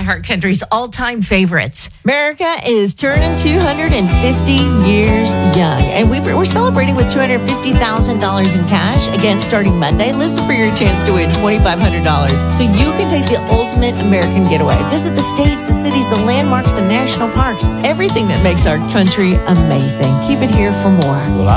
iHeart Country's all-time favorites. America is turning 250 years young, and we're celebrating with $250,000 in cash. Again, starting Monday, listen for your chance to win $2,500 so you can take the ultimate American getaway. Visit the states, the cities, the landmarks, the national parks, everything that makes our country amazing. Keep it here for more. Well,